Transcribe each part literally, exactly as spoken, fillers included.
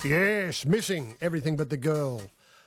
Yes, Missing, Everything But the Girl,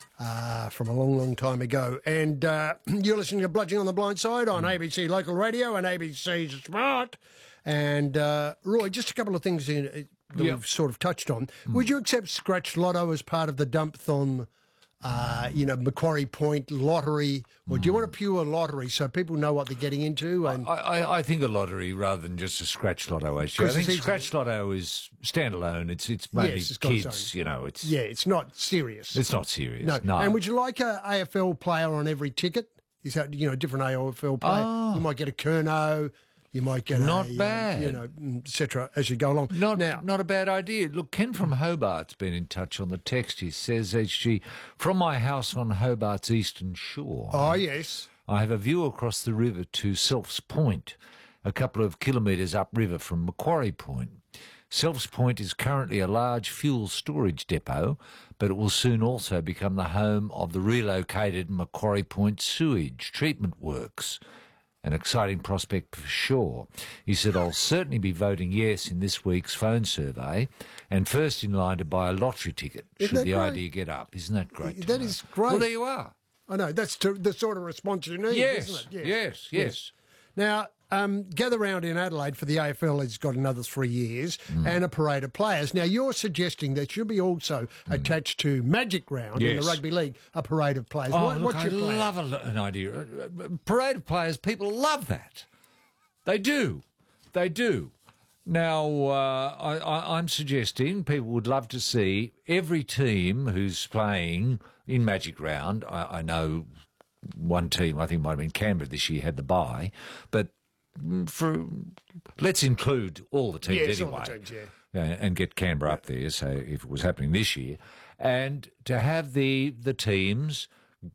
uh, from a long, long time ago. And uh, you're listening to Bludgeoning on the Blind Side on A B C Local Radio and A B C Smart. And, uh, Roy, just a couple of things in, uh, that Yep. we've sort of touched on. Would you accept Scratch Lotto as part of the Dump-thon, uh, you know, Macquarie Point lottery? Or do you want a pure lottery so people know what they're getting into? And I, I, I think a lottery rather than just a scratch lotto. Actually, I 'Cause think it's easy. scratch lotto is standalone. It's it's mainly Yes, it's got its kids. own- You know, it's Yeah, it's not serious. it's not serious. No. No, And would you like a AFL player on every ticket? Is that, you know, a different A F L player? Oh. You might get a Kerno, you might get Not a, um, bad. you know, et cetera, as you go along. Not, now, not a bad idea. Look, Ken from Hobart's been in touch on the text. He says, H G, from my house on Hobart's eastern shore, oh, yes. I have a view across the river to Selfs Point, a couple of kilometres upriver from Macquarie Point. Selfs Point is currently a large fuel storage depot, but it will soon also become the home of the relocated Macquarie Point sewage treatment works. An exciting prospect for sure. He said, I'll certainly be voting yes in this week's phone survey and first in line to buy a lottery ticket Isn't should that the great? idea get up. Isn't that great? to That know? is great. Well, there you are. I know, that's to, the sort of response you need, Yes, isn't it? yes, yes. Now, um, Gather Round in Adelaide for the A F L has got another three years Mm. and a parade of players. Now, you're suggesting that should be also attached to Magic Round in the Yes. Rugby League, a parade of players. Oh, What- look, what's I your plan? love a, an idea. Uh, uh, Parade of players, people love that. They do. They do. Now, uh, I, I, I'm suggesting people would love to see every team who's playing in Magic Round. I, I know one team, I think it might have been Canberra this year, had the bye, but mm, for let's include all the teams Yeah, it's all anyway. the teams, yeah. Yeah, and get Canberra up there, so if it was happening this year, and to have the the teams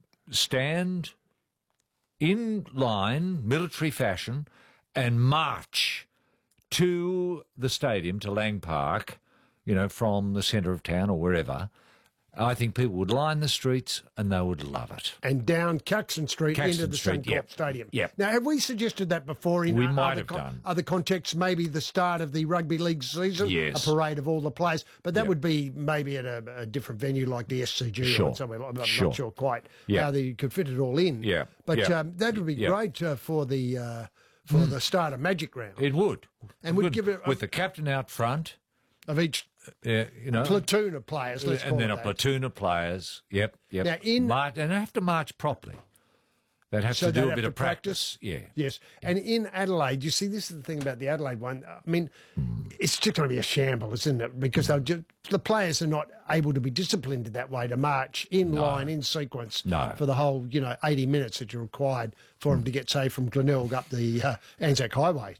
stand in line, military fashion, and march to the stadium, to Lang Park, you know, from the centre of town or wherever. I think people would line the streets and they would love it. And down Caxton Street Caxton into the Street, Suncorp yep. Stadium. Yep. Now, have we suggested that before in We o- might other, have done. other contexts, maybe the start of the rugby league season? Yes. A parade of all the players. But that Yep. would be maybe at a, a different venue like the S C G Sure. or somewhere. I'm not Sure. sure quite Yeah. how you could fit it all in. Yeah. But Yeah. Um, that would be Yeah. great uh, for the uh, for the start of Magic Round It would. And we'd Would. give it a- with the captain out front, of each uh, you know, platoon of players. Let's call and then it a that. platoon of players. Yep, yep. Now, in- March, and they have to march properly. They'd have So to they'd do a have bit to of practice. Yeah. Yes. And in Adelaide, you see, this is the thing about the Adelaide one. I mean, it's just going to be a shambles, isn't it? Because they'll just, the players are not able to be disciplined in that way to march in line, in sequence No. for the whole, you know, eighty minutes that you're required for them to get, say, from Glenelg up the uh, Anzac Highway